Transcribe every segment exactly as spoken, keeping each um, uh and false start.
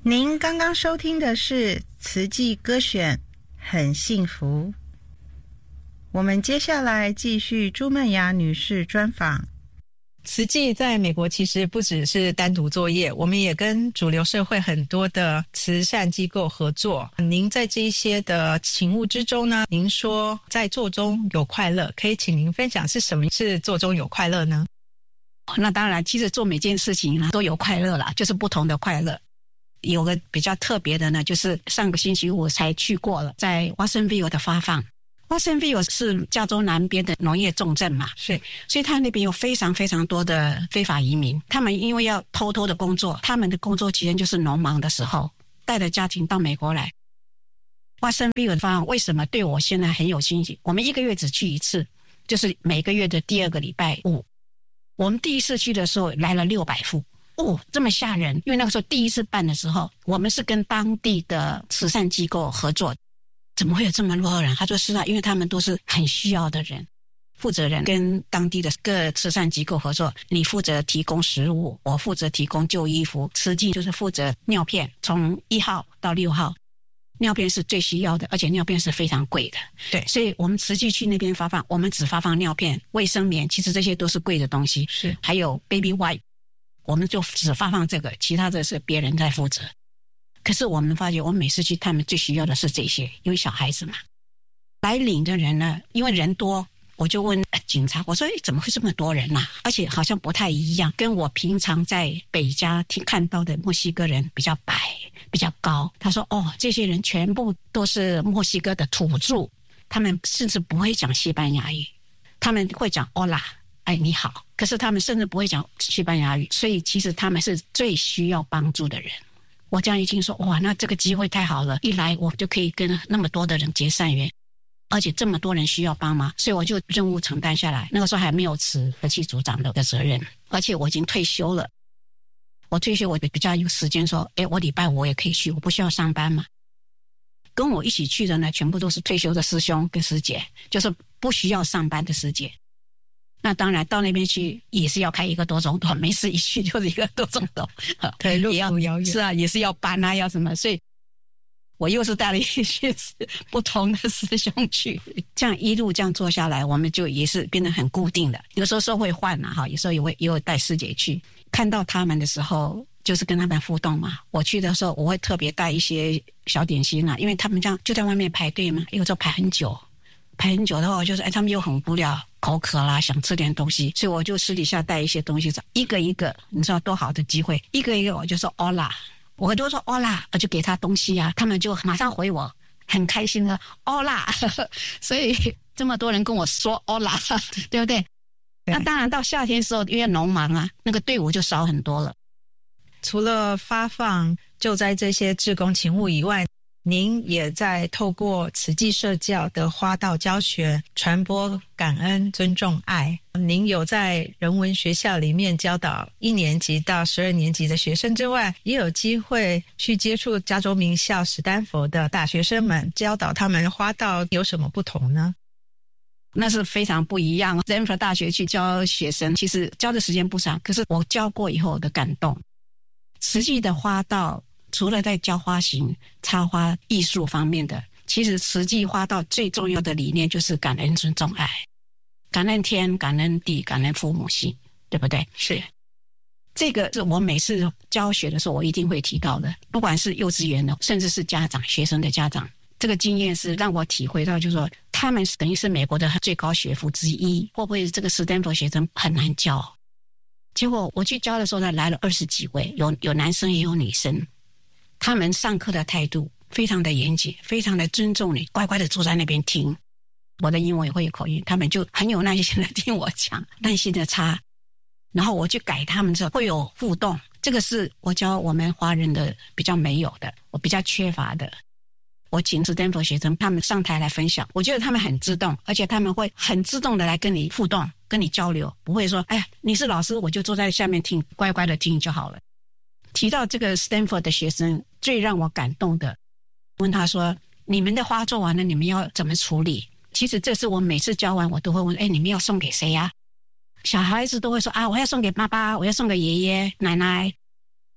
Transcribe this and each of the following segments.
您刚刚收听的是慈济歌选，很幸福。我们接下来继续朱曼雅女士专访。 慈济在美国其实不只是单独作业，我们也跟主流社会很多的慈善机构合作。您在这一些的勤务之中呢，您说在做中有快乐，可以请您分享是什么是做中有快乐呢？ 那当然，其实做每件事情呢都有快乐啦，就是不同的快乐。有个比较特别的呢，就是上个星期五才去过了，在 Watsonville 的发放。Watsonville 是加州南边的农业重镇嘛， 是， 所以他那边有非常非常多的非法移民。他们因为要偷偷的工作，他们的工作期间就是农忙的时候，带着家庭到美国来。Watsonville 的发放为什么对我现在很有兴趣？我们一个月只去一次，就是每个月的第二个礼拜五。我们第一次去的时候来了六百户。哦，这么吓人！因为那个时候第一次办的时候，我们是跟当地的慈善机构合作。怎么会有这么多人？他说是啊，因为他们都是很需要的人。负责人跟当地的各慈善机构合作，你负责提供食物，我负责提供旧衣服。慈济就是负责尿片，从一号到六号，尿片是最需要的，而且尿片是非常贵的。 对， 所以我们慈济去那边发放，我们只发放尿片、卫生棉，其实这些都是贵的东西。 是， 还有 baby wipe。我们就只发放这个，其他的是别人在负责。可是我们发觉，我们每次去他们最需要的是这些，因为小孩子嘛。来领的人呢，因为人多，我就问警察，我说诶怎么会这么多人啊？而且好像不太一样，跟我平常在北加听看到的墨西哥人比较白比较高。他说哦，这些人全部都是墨西哥的土著，他们甚至不会讲西班牙语，他们会讲 Hola， 哎你好，可是他们甚至不会讲西班牙语，所以其实他们是最需要帮助的人。我这样一听说，哇，那这个机会太好了，一来我就可以跟那么多的人结善缘，而且这么多人需要帮忙，所以我就任务承担下来。那个时候还没有辞和气组长的责任，而且我已经退休了。我退休我比较有时间说，诶我礼拜五我也可以去，我不需要上班嘛。跟我一起去的呢，全部都是退休的师兄跟师姐，就是不需要上班的师姐。那当然到那边去也是要开一个多钟头，没事一去就是一个多钟头， 对，路途遥远。 是啊，也是要搬啊，要什么，所以我又是带了一些不同的师兄去，这样一路这样做下来，我们就也是变得很固定的。有时候说会换啊，哈，有时候也会也有带师姐去，看到他们的时候，就是跟他们互动嘛。我去的时候，我会特别带一些小点心啊，因为他们这样就在外面排队嘛，有时候排很久。排很久的话，我就是哎，他们又很无聊，口渴啦，想吃点东西，所以我就私底下带一些东西，一个一个，你知道多好的机会，一个一个我就说 Hola， 我都说 Hola， 我就给他东西啊，他们就马上回我，很开心的 Hola， 所以这么多人跟我说 Hola， 对不对？那当然到夏天的时候，因为农忙啊，那个队伍就少很多了。 除了发放救灾这些志工勤务以外，您也在透过慈济社教的花道教学传播感恩、尊重、爱。您有在人文学校里面教导一年级到十二年级的学生之外，也有机会去接触加州名校史丹佛的大学生们，教导他们花道有什么不同呢？ 那是非常不一样。斯坦福大学去教学生，其实教的时间不长，可是我教过以后的感动。慈济的花道除了在教花型、插花艺术方面的，其实慈济花道最重要的理念就是感恩、尊重、爱，感恩天、感恩地、感恩父母系，对不对？ 是， 这个是我每次教学的时候我一定会提到的，不管是幼稚园的，甚至是家长、学生的家长，这个经验是让我体会到，就是说他们等于是美国的最高学府之一，会不会这个斯坦福学生很难教？结果我去教的时候呢，来了二十几位，有有男生也有女生。他们上课的态度非常的严谨，非常的尊重你，乖乖的坐在那边听。我的英文也会有口音，他们就很有耐心的听我讲，耐心的插，然后我去改他们之后会有互动。这个是我教我们华人的比较没有的，我比较缺乏的。我请斯坦福学生他们上台来分享，我觉得他们很自动，而且他们会很自动的来跟你互动，跟你交流，不会说哎呀你是老师我就坐在下面听，乖乖的听就好了。提到这个 Stanford 的学生，最让我感动的，问他说你们的花做完了你们要怎么处理？其实这是我每次教完我都会问，哎，你们要送给谁呀？小孩子都会说啊，我要送给爸爸，我要送给爷爷奶奶。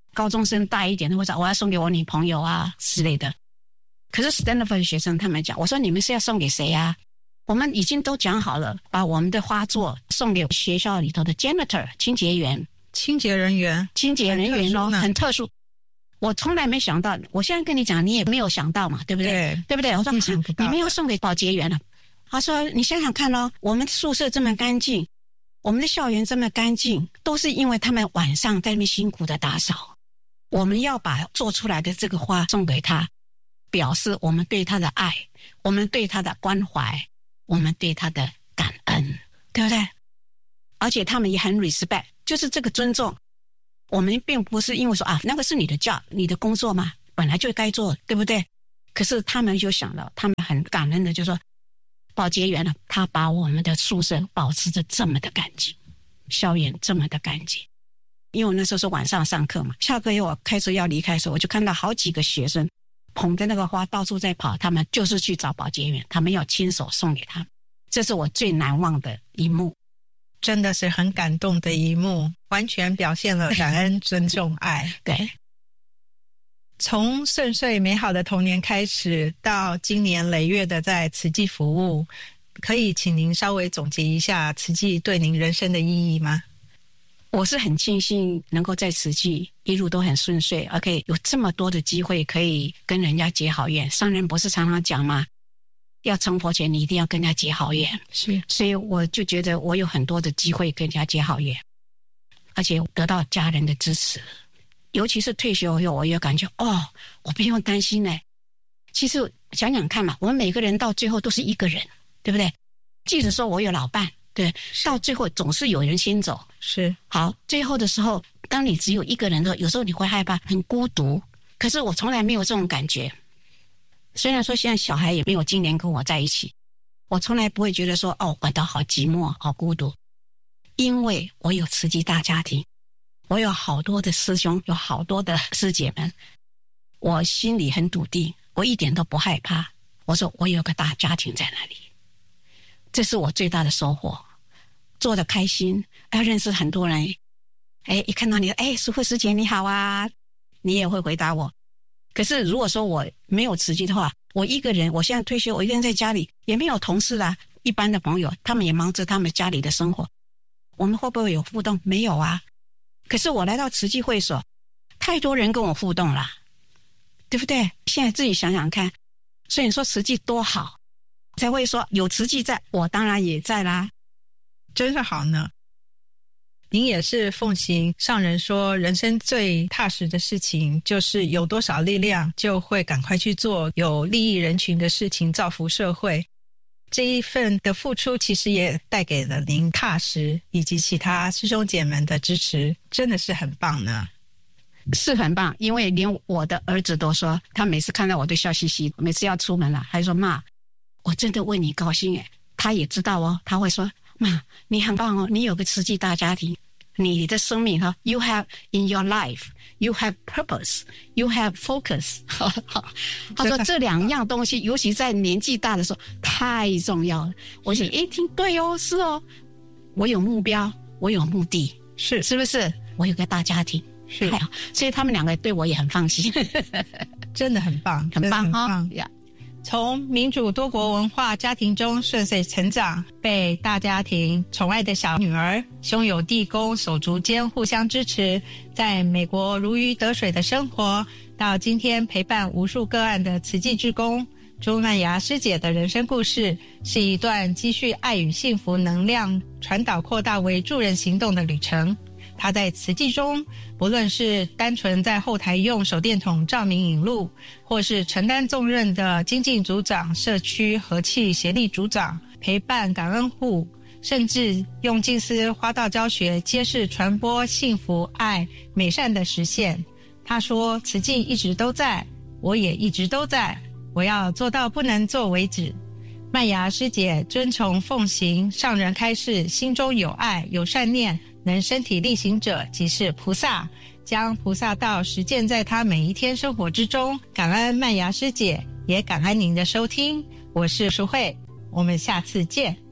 高中生大一点的会说我要送给我女朋友啊之类的。可是 Stanford 的学生他们讲，我说你们是要送给谁啊？我们已经都讲好了，把我们的花座送给学校里头的 janitor 清洁员、 清洁人员、 清洁人员哦，很特殊。我从来没想到，我现在跟你讲，你也没有想到嘛，对不对？ 对， 对不对？我说你们要送给保洁员了。他说你想想看哦，我们宿舍这么干净，我们的校园这么干净，都是因为他们晚上在那边辛苦的打扫。我们要把做出来的这个花送给他，表示我们对他的爱，我们对他的关怀，我们对他的感恩，对不对？而且他们也很 respect， 就是这个尊重。我们并不是因为说啊，那个是你的 job， 你的工作嘛，本来就该做，对不对？可是他们就想了，他们很感恩的就说，保洁员呢，他把我们的宿舍保持着这么的干净，校园这么的干净。因为我那时候是晚上上课嘛，下课以后我开车要离开的时候，我就看到好几个学生捧着那个花到处在跑，他们就是去找保洁员，他们要亲手送给他们。这是我最难忘的一幕， 真的是很感动的一幕，完全表现了感恩、尊重、爱。 对， 从顺遂美好的童年开始，到经年累月的在慈济服务，可以请您稍微总结一下慈济对您人生的意义吗？ 我是很庆幸能够在慈济一路都很顺遂，而可以有这么多的机会可以跟人家结好缘。上人不是常常讲吗？要成佛前你一定要跟人家结好缘。 是， 所以我就觉得我有很多的机会跟人家结好缘，而且得到家人的支持。尤其是退休以后，我也感觉哦，我不用担心呢。其实想想看嘛，我们每个人到最后都是一个人，对不对？即使说我有老伴，对，到最后总是有人先走。 是， 好，最后的时候，当你只有一个人的时候，有时候你会害怕，很孤独。可是我从来没有这种感觉。虽然说现在小孩也没有今年跟我在一起，我从来不会觉得说哦，感到好寂寞、好孤独，因为我有慈济大家庭，我有好多的师兄，有好多的师姐们，我心里很笃定，我一点都不害怕。我说我有个大家庭在那里，这是我最大的收获。做得开心，要认识很多人，哎，一看到你，哎，淑慧师姐你好啊，你也会回答我。可是如果说我没有慈济的话，我一个人，我现在退休，我一个人在家里，也没有同事啊，一般的朋友，他们也忙着他们家里的生活，我们会不会有互动？没有啊。可是我来到慈济会所，太多人跟我互动了，对不对？现在自己想想看，所以你说慈济多好，才会说有慈济在，我当然也在啦。 真是好呢。您也是奉行上人说人生最踏实的事情就是有多少力量就会赶快去做有利益人群的事情，造福社会。这一份的付出其实也带给了您踏实以及其他师兄姐们的支持，真的是很棒呢。 是很棒，因为连我的儿子都说，他每次看到我都笑嘻嘻，每次要出门了还说妈，我真的为你高兴耶。他也知道哦，他会说妈，你很棒哦，你有个慈济大家庭，你的生命哈 ，you have in your life, you have purpose, you have focus 他说这两样东西，尤其在年纪大的时候太重要了。我想一听对哦，是哦，我有目标，我有目的， 是是不是？我有个大家庭， 是， 所以他们两个对我也很放心， 真的很棒， 很棒哈。 从民主多国文化家庭中顺遂成长，被大家庭宠爱的小女儿，兄友弟恭，手足间互相支持，在美国如鱼得水的生活，到今天陪伴无数个案的慈济志工，朱曼芽师姐的人生故事，是一段积蓄爱与幸福能量传导扩大为助人行动的旅程。他在慈济中，不论是单纯在后台用手电筒照明引路，或是承担重任的精进组长、社区和气协力组长，陪伴感恩户，甚至用静思花道教学揭示传播幸福、爱、美善的实现。他说，慈济一直都在，我也一直都在，我要做到不能做为止。曼芽师姐遵从奉行上人开示，心中有爱有善念，能身体力行者即是菩萨，将菩萨道实践在他每一天生活之中。感恩曼芽师姐，也感恩您的收听，我是淑慧，我们下次见。